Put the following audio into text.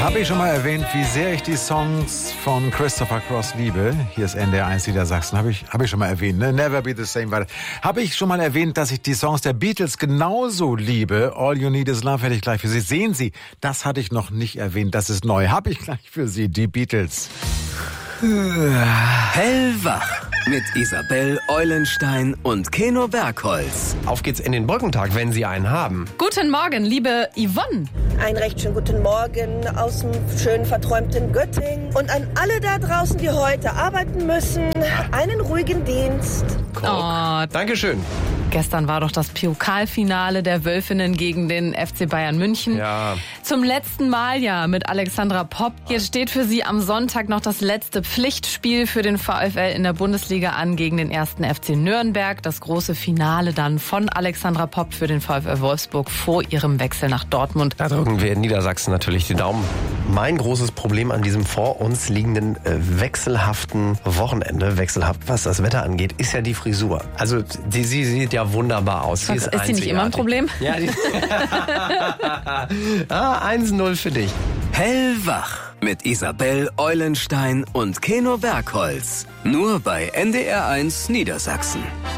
Habe ich schon mal erwähnt, wie sehr ich die Songs von Christopher Cross liebe? Hier ist NDR 1 Niedersachsen. Habe ich schon mal erwähnt, ne? Never Be the Same. Habe ich schon mal erwähnt, dass ich die Songs der Beatles genauso liebe? All You Need Is Love hätte ich gleich für Sie. Sehen Sie, das hatte ich noch nicht erwähnt. Das ist neu. Habe ich gleich für Sie, die Beatles. Hellwach mit Isabel Eulenstein und Keno Bergholz. Auf geht's in den Brückentag, wenn Sie einen haben. Guten Morgen, liebe Yvonne. Einen recht schönen guten Morgen aus dem schön verträumten Göttingen. Und an alle da draußen, die heute arbeiten müssen, einen ruhigen Dienst. Oh, Dankeschön. gestern war doch das Pokalfinale der Wölfinnen gegen den FC Bayern München. Ja. Zum letzten Mal ja mit Alexandra Popp. Jetzt steht für sie am Sonntag noch das letzte Pflichtspiel für den VfL in der Bundesliga an gegen den 1. FC Nürnberg. Das große Finale dann von Alexandra Popp für den VfL Wolfsburg vor ihrem Wechsel nach Dortmund. Da drücken wir in Niedersachsen natürlich die Daumen. Mein großes Problem an diesem vor uns liegenden wechselhaften Wochenende, wechselhaft was das Wetter angeht, ist ja die Frisur. Also sie sieht ja wunderbar aus. Ist sie nicht immer ein Problem? Ja, 1-0 für dich. Hellwach mit Isabel Eulenstein und Keno Bergholz. Nur bei NDR 1 Niedersachsen.